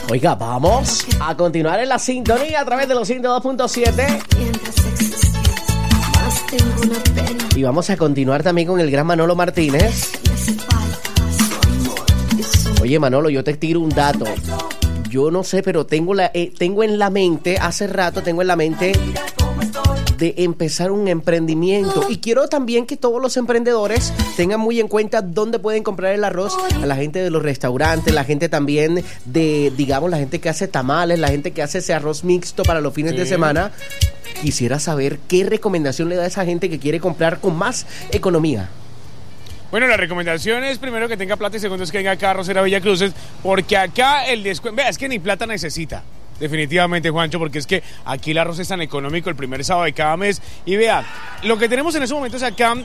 Oiga, vamos a continuar en la sintonía a través de los 102.7. Y vamos a continuar también con el gran Manolo Martínez. Oye, Manolo, yo te tiro un dato. Yo no sé, pero tengo en la mente, hace rato tengo en la mente de empezar un emprendimiento. Y quiero también que todos los emprendedores tengan muy en cuenta dónde pueden comprar el arroz. A la gente de los restaurantes, la gente también de, digamos, la gente que hace tamales, la gente que hace ese arroz mixto para los fines de semana. Quisiera saber qué recomendación le da a esa gente que quiere comprar con más economía. Bueno, la recomendación es primero que tenga plata y segundo es que venga acá a Arrocera Villa Cruces, porque acá el descuento, vea, es que ni plata necesita. Definitivamente, Juancho, porque es que aquí el arroz es tan económico el primer sábado de cada mes. Y vea, lo que tenemos en esos momentos acá,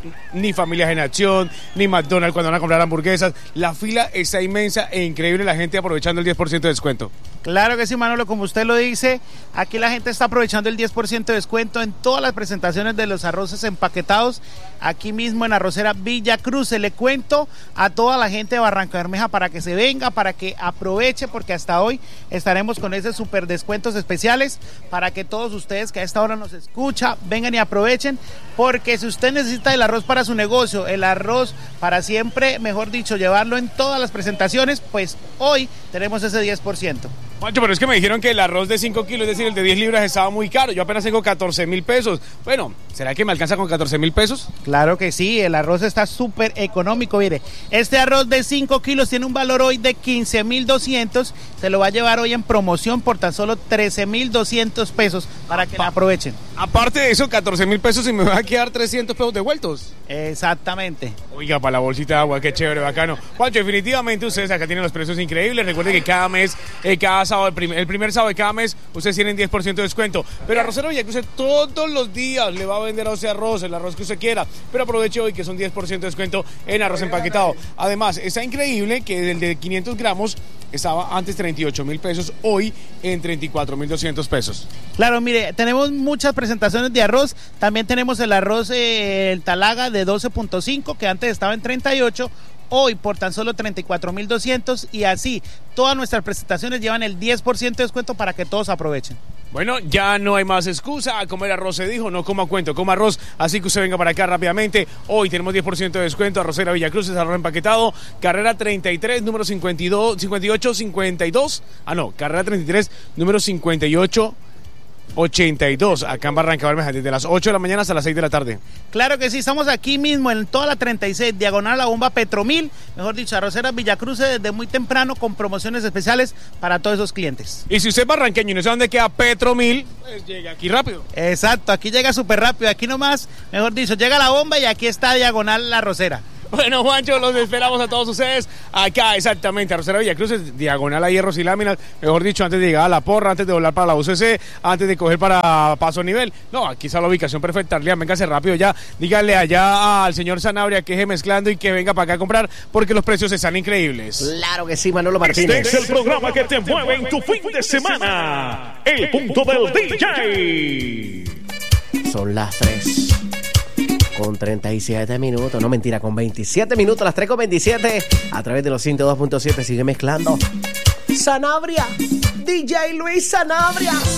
ni Familias en Acción, ni McDonald's cuando van a comprar hamburguesas, la fila está inmensa e increíble, la gente aprovechando el 10% de descuento. Claro que sí, Manolo, como usted lo dice, aquí la gente está aprovechando el 10% de descuento en todas las presentaciones de los arroces empaquetados, aquí mismo en Arrocera Villa Cruces. Le cuento a toda la gente de Barranca Bermeja para que se venga, para que aproveche, porque hasta hoy estaremos con esos super descuentos especiales para que todos ustedes que a esta hora nos escuchan, vengan y aprovechen, porque si usted necesita el arroz para su negocio, el arroz para siempre, mejor dicho, llevarlo en todas las presentaciones, pues hoy tenemos ese 10%. Juancho, pero es que me dijeron que el arroz de 5 kilos, es decir, el de 10 libras estaba muy caro. Yo apenas tengo 14,000 pesos. Bueno, ¿será que me alcanza con 14,000 pesos? Claro que sí, el arroz está súper económico. Mire, este arroz de 5 kilos tiene un valor hoy de 15,200. Se lo va a llevar hoy en promoción por tan solo 13,200 pesos para que la aprovechen. Aparte de eso, 14,000 pesos y me va a quedar 300 pesos devueltos. Exactamente. Oiga, para la bolsita de agua, qué chévere, bacano. Juancho, definitivamente ustedes acá tienen los precios increíbles. Recuerden que cada mes, cada sábado, el primer sábado de cada mes, ustedes tienen 10% de descuento. Pero Arrocera Villa Cruces todos los días le va a vender a usted arroz, el arroz que usted quiera. Pero aproveche hoy que son 10% de descuento en arroz empaquetado. Además, está increíble que el de 500 gramos estaba antes 38,000 pesos, hoy en 34,200 pesos. Claro, mire, tenemos muchas presentaciones de arroz. También tenemos el arroz, el Talaga de 12.5, que antes estaba en 38. Hoy por tan solo 34,200 y así todas nuestras presentaciones llevan el 10% de descuento para que todos aprovechen. Bueno, ya no hay más excusa, a comer arroz se dijo, no coma cuento, coma arroz, así que usted venga para acá rápidamente. Hoy tenemos 10% de descuento, Arrocera Villa Cruces, arroz empaquetado, carrera 33, número 5852, carrera 33, número 5882, acá en Barranca Bermeja, desde las 8 de la mañana hasta las 6 de la tarde. Claro que sí, estamos aquí mismo en toda la 36, diagonal a la bomba Petromil, mejor dicho, Arrocera Villa Cruces desde muy temprano con promociones especiales para todos esos clientes. Y si usted es barranqueño y no sabe dónde queda Petromil, pues llega aquí rápido. Exacto, aquí llega súper rápido, aquí nomás, mejor dicho, llega la bomba y aquí está diagonal la Arrocera. Bueno, Juancho, los esperamos a todos ustedes acá, exactamente, Arrocera Villa Cruces, diagonal a Hierros y Láminas, mejor dicho, antes de llegar a La Porra, antes de volar para la UCC, antes de coger para Paso Nivel. No, aquí está la ubicación perfecta. Arleán, véngase rápido ya, dígale allá al señor Sanabria que deje mezclando y que venga para acá a comprar, porque los precios están increíbles. Claro que sí, Manolo Martínez. Este es el programa que te mueve en tu fin de semana. El punto del DJ. Son las 3:37 minutos, no mentira, con 27 minutos, las 3:27, a través de los 102.7, sigue mezclando Sanabria, DJ Luis Sanabria.